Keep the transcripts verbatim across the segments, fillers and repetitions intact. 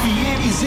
M Z.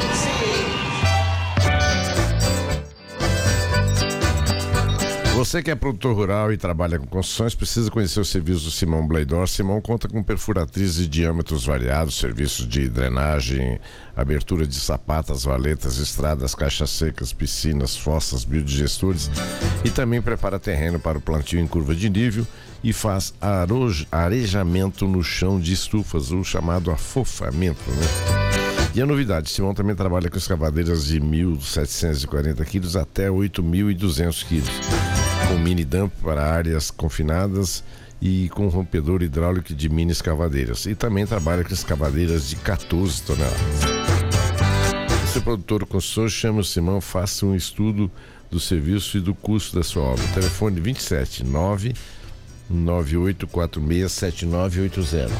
Você que é produtor rural e trabalha com construções, precisa conhecer o serviço do Simão Blaidor. Simão conta com perfuratriz de diâmetros variados, serviços de drenagem, abertura de sapatas, valetas, estradas, caixas secas, piscinas, fossas, biodigestores, e também prepara terreno para o plantio em curva de nível e faz aroj- arejamento no chão de estufas, o chamado afofamento, né? E a novidade, Simão também trabalha com escavadeiras de mil setecentos e quarenta quilos até oito mil e duzentos quilos, com mini dump para áreas confinadas e com rompedor hidráulico de mini escavadeiras. E também trabalha com escavadeiras de quatorze toneladas. Se o produtor consultor chama o Simão, faça um estudo do serviço e do custo da sua obra. Telefone vinte e sete, nove nove oito quatro seis sete nove oito zero.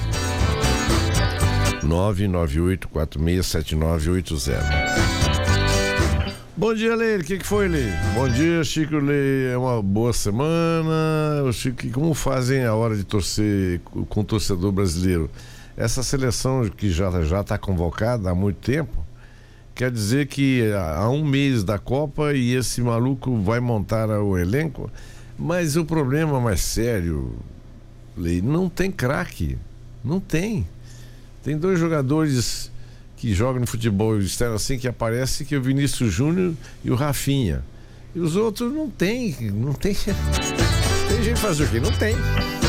nove nove oito quatro seis sete nove oito zero. Bom dia, Leire. O que, que foi, Leire? Bom dia, Chico Leire. É uma boa semana. O Chico, como fazem a hora de torcer com o torcedor brasileiro? Essa seleção que já já está convocada há muito tempo, quer dizer que há um mês da Copa e esse maluco vai montar o elenco, mas o problema mais sério, Leire, não tem craque. Não tem. Tem dois jogadores que jogam no futebol externo assim que aparece, que é o Vinícius Júnior e o Rafinha. E os outros não tem, não tem. Tem gente fazer o quê? Não tem.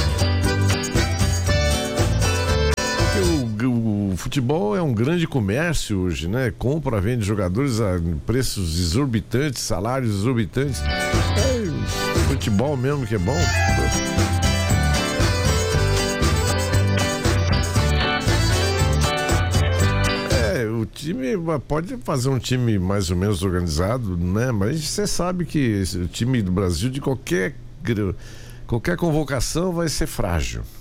Porque o, o futebol é um grande comércio hoje, né? Compra, vende jogadores a preços exorbitantes, salários exorbitantes. É o futebol mesmo que é bom. O time pode fazer um time mais ou menos organizado, né? Mas você sabe que o time do Brasil, de qualquer, qualquer convocação, vai ser frágil.